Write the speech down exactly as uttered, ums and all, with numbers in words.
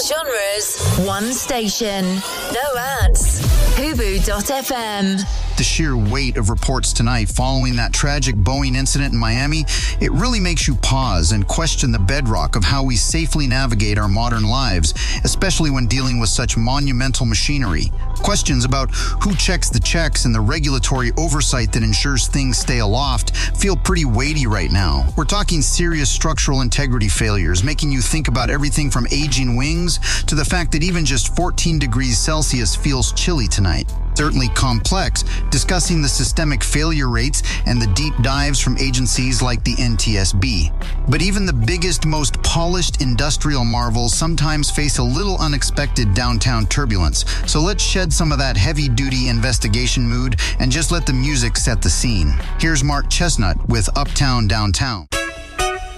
genres, one station. No ads. Hubu dot f m. The sheer weight of reports tonight following that tragic Boeing incident in Miami, it really makes you pause and question the bedrock of how we safely navigate our modern lives, especially when dealing with such monumental machinery. Questions about who checks the checks and the regulatory oversight that ensures things stay aloft feel pretty weighty right now. We're talking serious structural integrity failures, making you think about everything from aging wings to the fact that even just fourteen degrees Celsius feels chilly tonight. Certainly complex, discussing the systemic failure rates and the deep dives from agencies like the N T S B. But even the biggest, most polished industrial marvels sometimes face a little unexpected downtown turbulence. So let's shed some of that heavy-duty investigation mood and just let the music set the scene. Here's Mark Chestnut with Uptown Downtown.